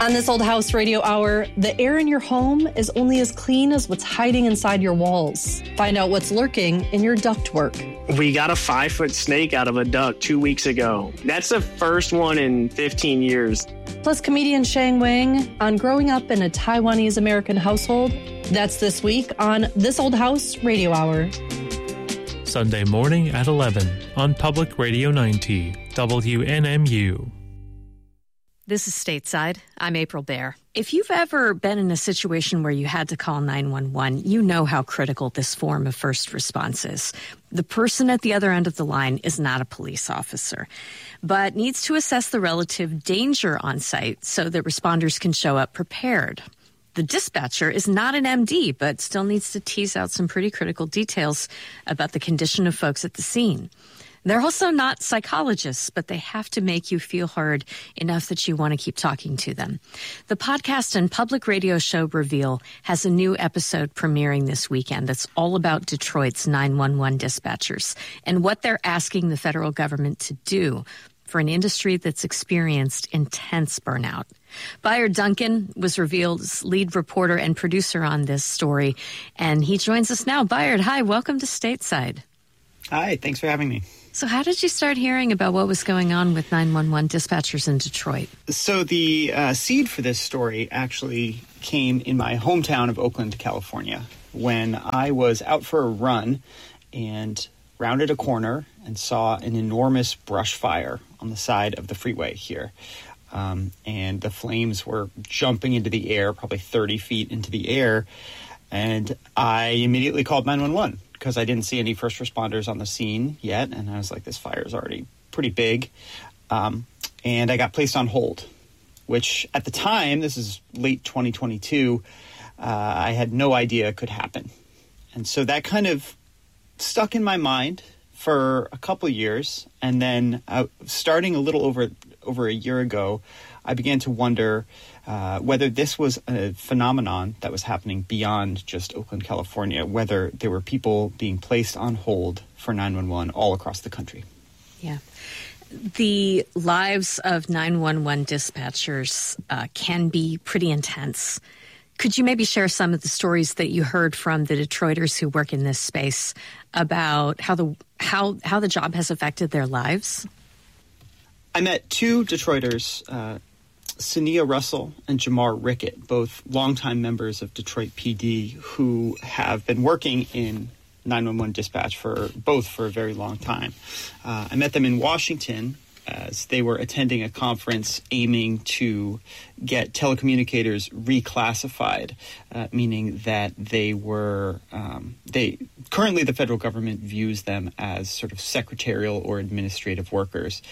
On this Old House Radio Hour, the air in your home is only as clean as what's hiding inside your walls. Find out what's lurking in your ductwork. We got a 5-foot snake out of a duct 2 weeks ago. That's the first one in 15 years. Plus comedian Shang Wang on growing up in a Taiwanese American household. That's this week on This Old House Radio Hour. Sunday morning at 11 on Public Radio 90, WNMU. This is Stateside. I'm April Baer. If you've ever been in a situation where you had to call 911, you know how critical this form of first response is. The person at the other end of the line is not a police officer, but needs to assess the relative danger on site so that responders can show up prepared. The dispatcher is not an MD, but still needs to tease out some pretty critical details about the condition of folks at the scene. They're also not psychologists, but they have to make you feel heard enough that you want to keep talking to them. The podcast and public radio show Reveal has a new episode premiering this weekend that's all about Detroit's 911 dispatchers and what they're asking the federal government to do for an industry that's experienced intense burnout. Bayard Duncan was Reveal's lead reporter and producer on this story, and he joins us now. Bayard, hi, welcome to Stateside. Hi, thanks for having me. So how did you start hearing about what was going on with 911 dispatchers in Detroit? So the seed for this story actually came in my hometown of Oakland, California, when I was out for a run and rounded a corner and saw an enormous brush fire on the side of the freeway here. And the flames were jumping into the air, probably 30 feet into the air. And I immediately called 911. Because I didn't see any first responders on the scene yet, and I was like, this fire is already pretty big. And I got placed on hold, which at the time, this is late 2022, I had no idea could happen. And so that kind of stuck in my mind for a couple years. And then starting a little over a year ago, I began to wonder whether this was a phenomenon that was happening beyond just Oakland, California, whether there were people being placed on hold for 911 all across the country. Yeah. The lives of 911 dispatchers can be pretty intense. Could you maybe share some of the stories that you heard from the Detroiters who work in this space about how the job has affected their lives? I met two Detroiters, Sania Russell and Jamar Rickett, both longtime members of Detroit PD who have been working in 911 dispatch for a very long time. I met them in Washington as they were attending a conference aiming to get telecommunicators reclassified, meaning that they were currently the federal government views them as sort of secretarial or administrative workers.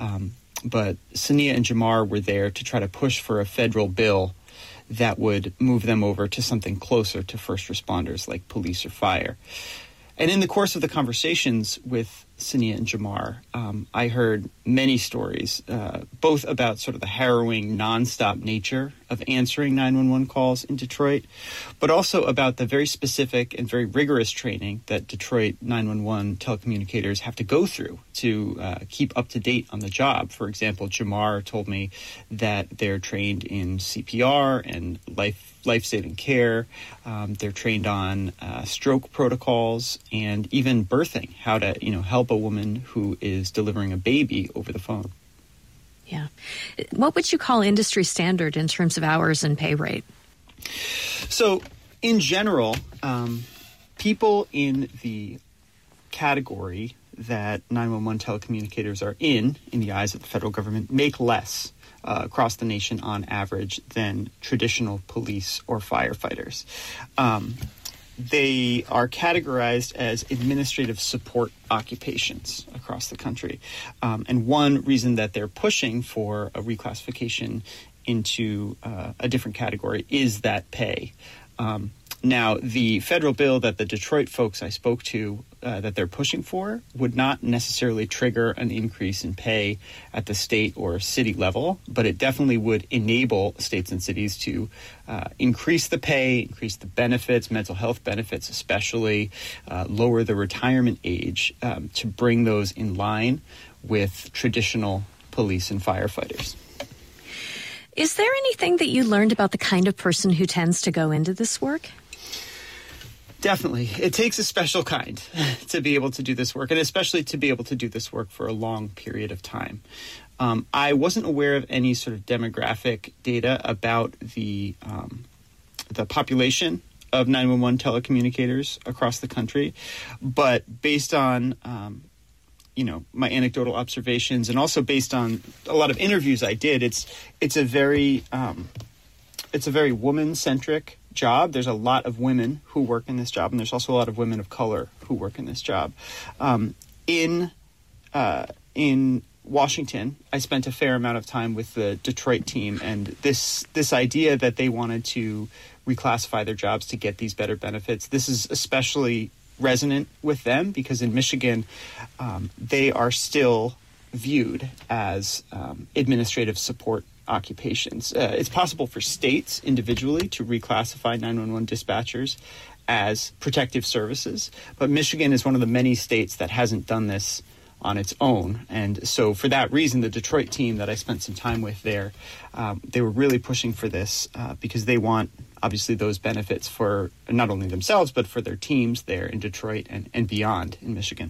But Sania and Jamar were there to try to push for a federal bill that would move them over to something closer to first responders like police or fire. And in the course of the conversations with Sania and Jamar, I heard many stories, both about sort of the harrowing, nonstop nature of answering 911 calls in Detroit, but also about the very specific and very rigorous training that Detroit 911 telecommunicators have to go through to keep up to date on the job. For example, Jamar told me that they're trained in CPR and life-saving care. They're trained on stroke protocols and even birthing, how to help a woman who is delivering a baby over the phone. Yeah. What would you call industry standard in terms of hours and pay rate? So, in general, people in the category that 911 telecommunicators are in the eyes of the federal government, make less across the nation on average than traditional police or firefighters. They are categorized as administrative support occupations across the country. And one reason that they're pushing for a reclassification into a different category is that pay. Now, the federal bill that the Detroit folks I spoke to that they're pushing for would not necessarily trigger an increase in pay at the state or city level, but it definitely would enable states and cities to increase the pay, increase the benefits, mental health benefits especially, lower the retirement age to bring those in line with traditional police and firefighters. Is there anything that you learned about the kind of person who tends to go into this work? Definitely. It takes a special kind to be able to do this work, and especially to be able to do this work for a long period of time. I wasn't aware of any sort of demographic data about the population of 911 telecommunicators across the country, but based on my anecdotal observations, and also based on a lot of interviews I did, it's a very woman-centric job. There's a lot of women who work in this job, and there's also a lot of women of color who work in this job. In Washington, I spent a fair amount of time with the Detroit team, and this idea that they wanted to reclassify their jobs to get these better benefits, this is especially resonant with them because in Michigan, they are still viewed as administrative support occupations. It's possible for states individually to reclassify 911 dispatchers as protective services, but Michigan is one of the many states that hasn't done this on its own. And so for that reason, the Detroit team that I spent some time with there, they were really pushing for this because they want, obviously, those benefits for not only themselves, but for their teams there in Detroit and beyond in Michigan.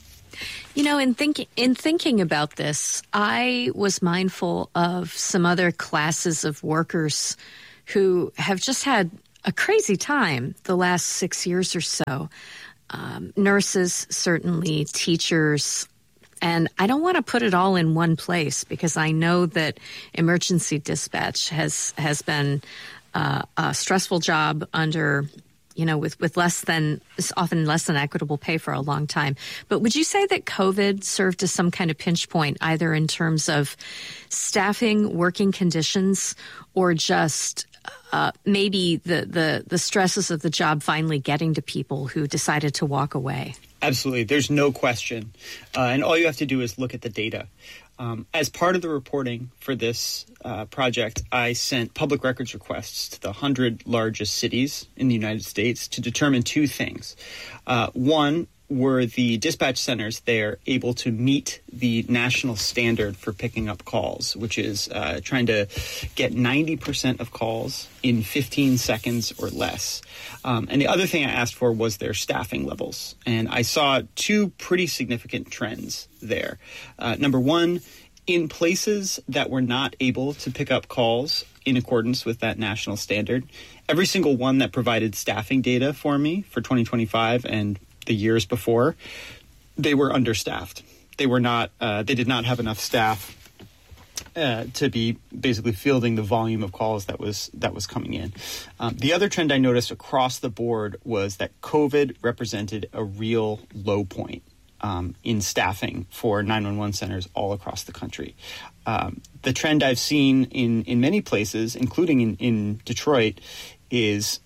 In thinking about this, I was mindful of some other classes of workers who have just had a crazy time the last 6 years or so. Nurses, certainly, teachers, and I don't want to put it all in one place because I know that emergency dispatch has been a stressful job under, with often less than equitable pay for a long time. But would you say that COVID served as some kind of pinch point, either in terms of staffing, working conditions, or just maybe the stresses of the job finally getting to people who decided to walk away? Absolutely. There's no question. And all you have to do is look at the data. As part of the reporting for this project, I sent public records requests to the 100 largest cities in the United States to determine two things. One, were the dispatch centers there able to meet the national standard for picking up calls, which is trying to get 90% of calls in 15 seconds or less. And the other thing I asked for was their staffing levels. And I saw two pretty significant trends there. Number one, in places that were not able to pick up calls in accordance with that national standard, every single one that provided staffing data for me for 2025 and the years before, they were understaffed. They were not. They did not have enough staff to be basically fielding the volume of calls that was coming in. The other trend I noticed across the board was that COVID represented a real low point in staffing for 911 centers all across the country. The trend I've seen in many places, including in Detroit, is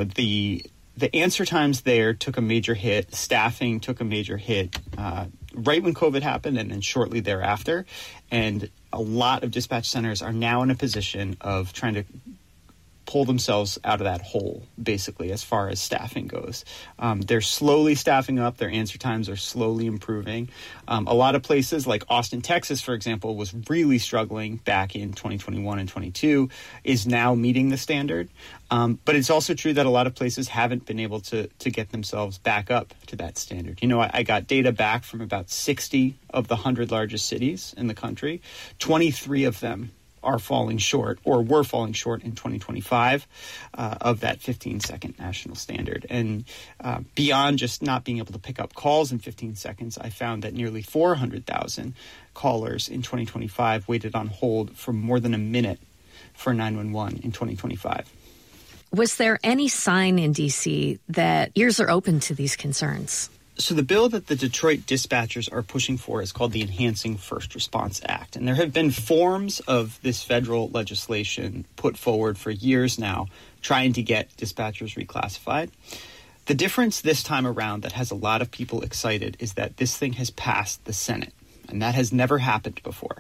the answer times there took a major hit. Staffing took a major hit right when COVID happened and then shortly thereafter. And a lot of dispatch centers are now in a position of trying to pull themselves out of that hole, basically, as far as staffing goes. They're slowly staffing up. Their answer times are slowly improving. A lot of places like Austin, Texas, for example, was really struggling back in 2021 and 22, is now meeting the standard. But it's also true that a lot of places haven't been able to get themselves back up to that standard. I got data back from about 60 of the 100 largest cities in the country. 23 of them are falling short or were falling short in 2025 of that 15-second national standard. And beyond just not being able to pick up calls in 15 seconds, I found that nearly 400,000 callers in 2025 waited on hold for more than a minute for 911 in 2025. Was there any sign in D.C. that ears are open to these concerns? So the bill that the Detroit dispatchers are pushing for is called the Enhancing First Response Act. And there have been forms of this federal legislation put forward for years now trying to get dispatchers reclassified. The difference this time around that has a lot of people excited is that this thing has passed the Senate. And that has never happened before.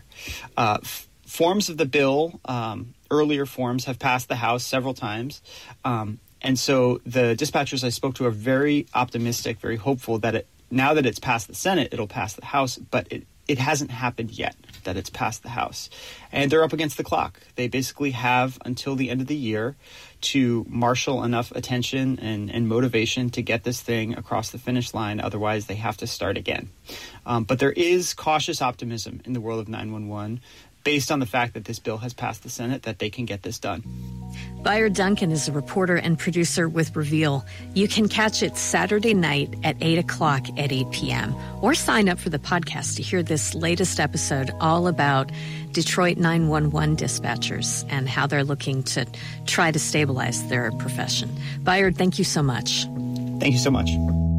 Forms of the bill, earlier forms, have passed the House several times. And so the dispatchers I spoke to are very optimistic, very hopeful that now that it's passed the Senate, it'll pass the House, but it hasn't happened yet. that it's passed the House. And they're up against the clock. They basically have until the end of the year to marshal enough attention and motivation to get this thing across the finish line. Otherwise, they have to start again. But there is cautious optimism in the world of 911 based on the fact that this bill has passed the Senate, that they can get this done. Bayard Duncan is a reporter and producer with Reveal. You can catch it Saturday night at 8 o'clock at 8 p.m. or sign up for the podcast to hear this latest episode all about Detroit 911 dispatchers and how they're looking to try to stabilize their profession. Bayard, thank you so much. Thank you so much.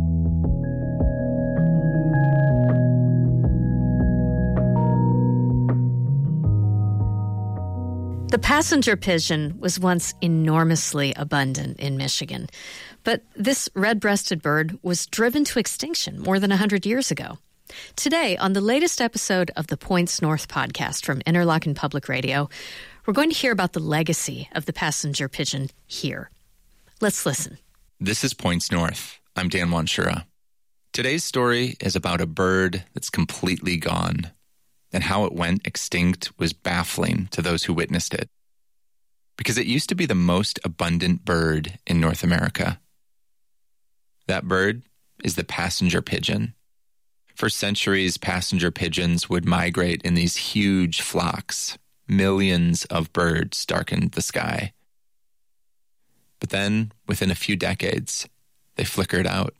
The passenger pigeon was once enormously abundant in Michigan, but this red-breasted bird was driven to extinction more than 100 years ago. Today, on the latest episode of the Points North podcast from Interlochen Public Radio, we're going to hear about the legacy of the passenger pigeon here. Let's listen. This is Points North. I'm Dan Wanshura. Today's story is about a bird that's completely gone, and how it went extinct was baffling to those who witnessed it. Because it used to be the most abundant bird in North America. That bird is the passenger pigeon. For centuries, passenger pigeons would migrate in these huge flocks. Millions of birds darkened the sky. But then, within a few decades, they flickered out.